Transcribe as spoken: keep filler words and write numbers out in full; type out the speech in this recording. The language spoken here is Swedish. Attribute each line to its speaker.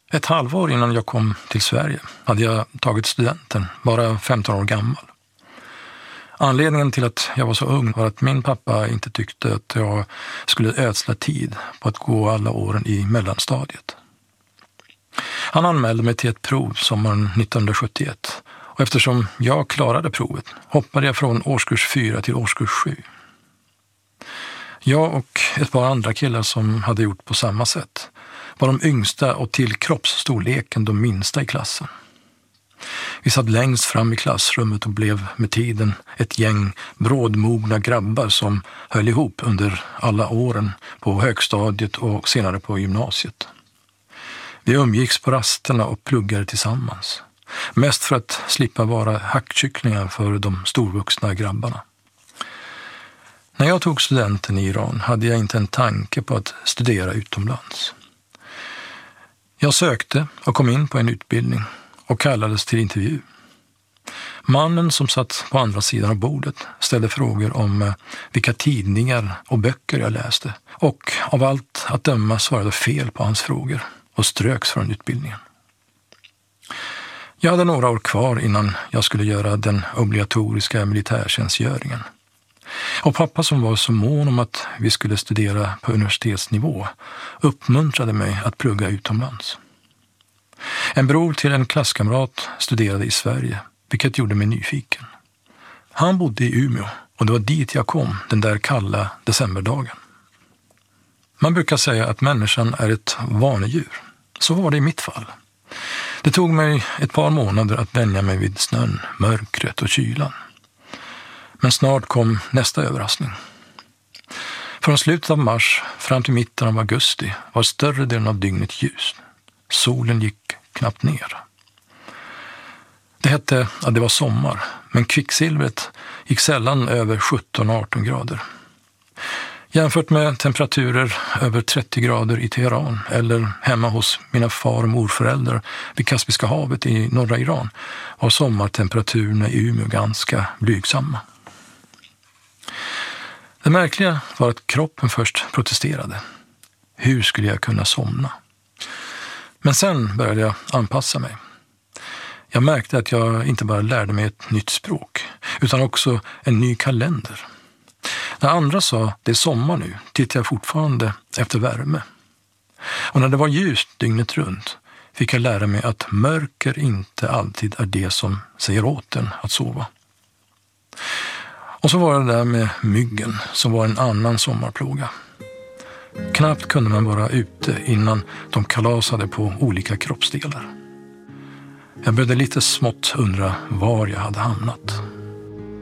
Speaker 1: Ett halvår innan jag kom till Sverige hade jag tagit studenten, bara femton år gammal. Anledningen till att jag var så ung var att min pappa inte tyckte att jag skulle ödsla tid på att gå alla åren i mellanstadiet. Han anmälde mig till ett prov sommaren nittonhundrasjuttioett och eftersom jag klarade provet hoppade jag från årskurs fyra till årskurs sju. Jag och ett par andra killar som hade gjort på samma sätt var de yngsta och till kroppsstorleken de minsta i klassen. Vi satt längst fram i klassrummet och blev med tiden ett gäng brådmogna grabbar som höll ihop under alla åren på högstadiet och senare på gymnasiet. Vi umgicks på rasterna och pluggade tillsammans. Mest för att slippa vara hackkycklingar för de storvuxna grabbarna. När jag tog studenten i Iran hade jag inte en tanke på att studera utomlands. Jag sökte och kom in på en utbildning och kallades till intervju. Mannen som satt på andra sidan av bordet ställde frågor om vilka tidningar och böcker jag läste och av allt att döma svarade fel på hans frågor och ströks från utbildningen. Jag hade några år kvar innan jag skulle göra den obligatoriska militärtjänstgöringen. Och pappa som var så mån om att vi skulle studera på universitetsnivå uppmuntrade mig att plugga utomlands. En bror till en klasskamrat studerade i Sverige, vilket gjorde mig nyfiken. Han bodde i Umeå och det var dit jag kom den där kalla decemberdagen. Man brukar säga att människan är ett vanedjur. Så var det i mitt fall. Det tog mig ett par månader att vänja mig vid snön, mörkret och kylan. Men snart kom nästa överraskning. Från slutet av mars fram till mitten av augusti var större delen av dygnet ljust. Solen gick knappt ner. Det hette att det var sommar, men kvicksilvret gick sällan över sjutton arton grader. Jämfört med temperaturer över trettio grader i Teheran eller hemma hos mina far- och morföräldrar vid Kaspiska havet i norra Iran var sommartemperaturerna i Umeå ganska blygsamma. Det märkliga var att kroppen först protesterade. Hur skulle jag kunna somna? Men sen började jag anpassa mig. Jag märkte att jag inte bara lärde mig ett nytt språk, utan också en ny kalender. När andra sa det är sommar nu, tittade jag fortfarande efter värme. Och när det var ljust dygnet runt fick jag lära mig att mörker inte alltid är det som säger åt en att sova. Och så var det där med myggen som var en annan sommarplåga. Knappt kunde man vara ute innan de kalasade på olika kroppsdelar. Jag började lite smått undra var jag hade hamnat.